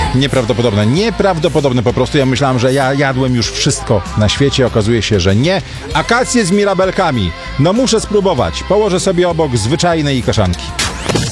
Nieprawdopodobne po prostu. Ja myślałem, że ja jadłem już wszystko na świecie. Okazuje się, że nie. Akacje z mirabelkami. No muszę spróbować. Położę sobie obok zwyczajnej kaszanki.